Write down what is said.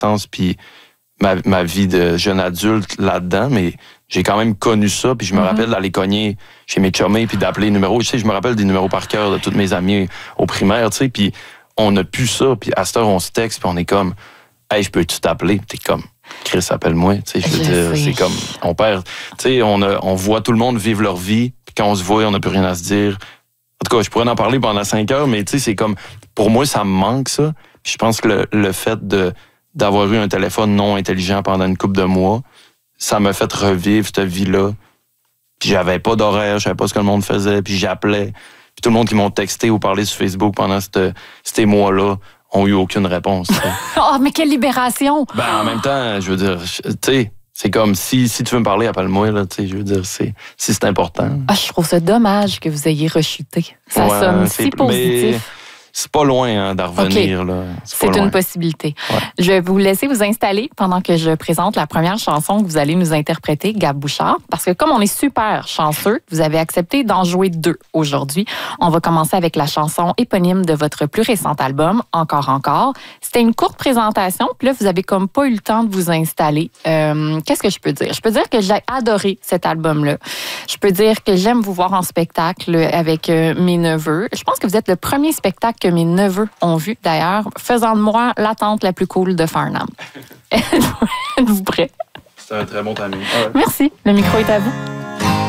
l'adolescence, puis ma vie de jeune adulte là-dedans, mais j'ai quand même connu ça, puis je me rappelle d'aller cogner chez mes chummés, puis d'appeler les numéros. Tu sais, je me rappelle des numéros par cœur de tous mes amis au primaire, tu sais, puis on n'a plus ça, puis à cette heure, on se texte, puis on est comme, hey, je peux-tu t'appeler? Puis t'es comme, Chris, appelle-moi, tu sais, je veux dire, c'est comme, on perd, tu sais, on voit tout le monde vivre leur vie, puis quand on se voit, on n'a plus rien à se dire. En tout cas, je pourrais en parler pendant 5 heures, mais tu sais, c'est comme, pour moi, ça me manque, ça. Puis je pense que le fait d'avoir eu un téléphone non intelligent pendant une couple de mois, ça m'a fait revivre cette vie-là. Puis j'avais pas d'horaire, je savais pas ce que le monde faisait, puis j'appelais. Puis tout le monde qui m'ont texté ou parlé sur Facebook pendant ces mois-là ont eu aucune réponse. Oh, mais quelle libération! Ben, en même temps, je veux dire, tu sais, c'est comme si tu veux me parler, appelle-moi, là, tu sais, je veux dire, si c'est important. Ah, je trouve ça dommage que vous ayez rechuté. Ça sonne si positif. Mais c'est pas loin d'en revenir. Okay. Là. C'est une possibilité. Ouais. Je vais vous laisser vous installer pendant que je présente la première chanson que vous allez nous interpréter, Gab Bouchard, parce que comme on est super chanceux, vous avez accepté d'en jouer 2 aujourd'hui. On va commencer avec la chanson éponyme de votre plus récent album, Encore. C'était une courte présentation, puis là, vous avez comme pas eu le temps de vous installer. Qu'est-ce que je peux dire? Je peux dire que j'ai adoré cet album-là. Je peux dire que j'aime vous voir en spectacle avec mes neveux. Je pense que vous êtes le premier spectacle que mes neveux ont vu, d'ailleurs, faisant de moi l'attente la plus cool de Farnham. Êtes-vous prêts? C'est un très bon timing. Merci. Le micro est à vous.